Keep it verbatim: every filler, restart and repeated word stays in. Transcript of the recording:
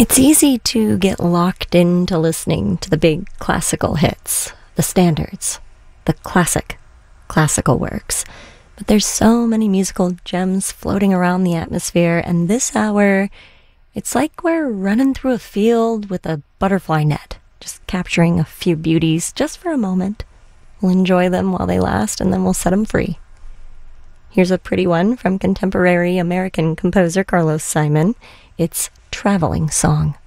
It's easy to get locked into listening to the big classical hits, the standards, the classic, classical works. But there's so many musical gems floating around the atmosphere, and this hour, it's like we're running through a field with a butterfly net, just capturing a few beauties just for a moment. We'll enjoy them while they last, and then we'll set them free. Here's a pretty one from contemporary American composer Carlos Simon. It's Traveling Song.